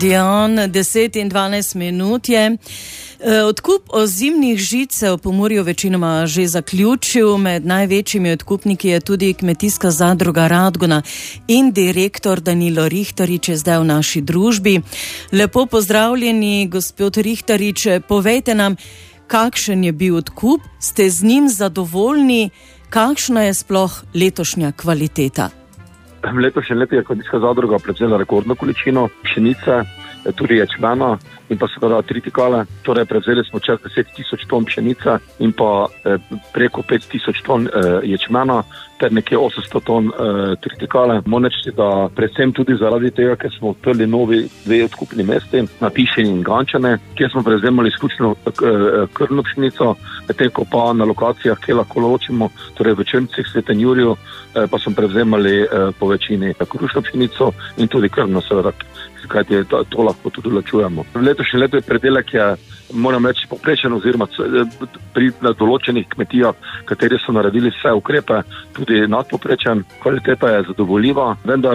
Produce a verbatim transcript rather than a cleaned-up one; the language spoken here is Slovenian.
Dion, deset in dvanajst minut je. Odkup ozimnih žic se v Pomurju večinoma že zaključil. Med največjimi odkupniki je tudi kmetijska zadruga Radgona in direktor Danilo Rihtarič je zdaj v naši družbi. Lepo pozdravljeni, gospod Rihtarič, povejte nam, kakšen je bil odkup, ste z njim zadovoljni, kakšna je sploh letošnja kvaliteta? Letošnje leto je kmetijska zadruga prevzela rekordno količino pšenice, tudi ječmena in pa seveda tritikale. Torej prevzeli smo čez deset tisoč ton pšenice in pa eh, preko pet tisoč ton eh, ječmena ter nekje osemsto ton eh, tritikale. Moram reči, da predvsem tudi zaradi tega, ker smo odprli novi dve odkupni mesti na Pišeni in Gančane, kjer smo prevzemali izključno eh, krvno pšenico, medtem ko pa na lokacijah, kjer lahko ločimo, torej v Črncih, Svetem Juriju, eh, pa smo prevzemali eh, po večini krušno pšenico in tudi krvno, seveda, kajti to, to lahko tudi ločujemo. Letošnje leto je predelek, je, moram reči, poprečen oziroma pri določenih kmetijah, kateri so naredili vse ukrepe, tudi nadpoprečen, kvaliteta je zadovoljiva, vendar